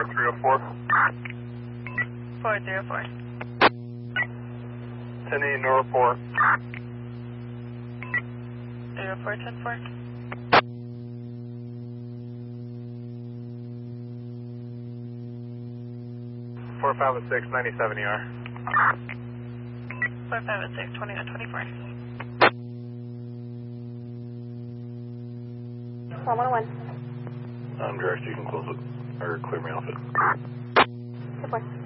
4304. 404. 10E Nora 4. 0410-4. 4506 97 ER. 4506 2124. 111. I'm direct, you can close it, or clear me off it. 2-4.